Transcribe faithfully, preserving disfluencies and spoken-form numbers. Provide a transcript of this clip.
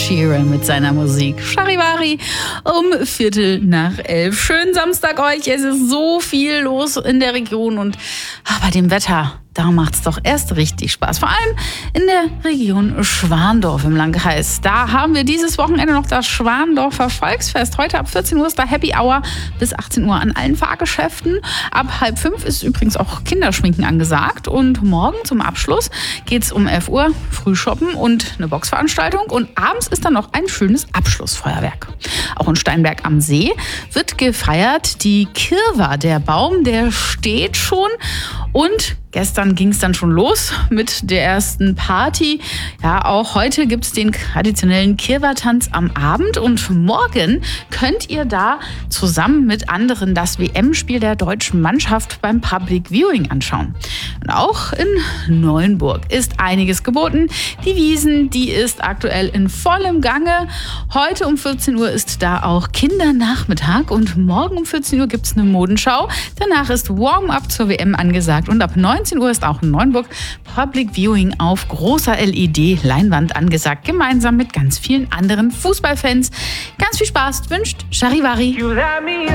Sheeran mit seiner Musik. Charivari um Viertel nach elf. Schönen Samstag euch. Es ist so viel los in der Region und ah, bei dem Wetter, da macht's doch erst richtig Spaß. Vor allem in der Region Schwandorf im Landkreis. Da haben wir dieses Wochenende noch das Schwandorfer Volksfest. Heute ab vierzehn Uhr ist da Happy Hour bis achtzehn Uhr an allen Fahrgeschäften. Ab halb fünf ist übrigens auch Kinderschminken angesagt. Und morgen zum Abschluss geht's um elf Uhr Frühshoppen und eine Boxveranstaltung. Und abends ist dann noch ein schönes Abschlussfeuerwerk. Auch in Steinberg am See wird gefeiert. Die Kirwa, der Baum, der steht schon. Und gestern ging es dann schon los mit der ersten Party. Ja, auch heute gibt es den traditionellen Kirwa-Tanz am Abend. Und morgen könnt ihr da zusammen mit anderen das W M-Spiel der deutschen Mannschaft beim Public Viewing anschauen. Und auch in Neuenburg ist einiges geboten. Die Wiesn, die ist aktuell in vollem Gange. Heute um vierzehn Uhr ist da auch Kindernachmittag. Und morgen um vierzehn Uhr gibt es eine Modenschau. Danach ist Warm-up zur W M angesagt. Und ab neunzehn Uhr ist auch in Neuenburg Public Viewing auf großer L E D-Leinwand angesagt, gemeinsam mit ganz vielen anderen Fußballfans. Ganz viel Spaß wünscht Charivari.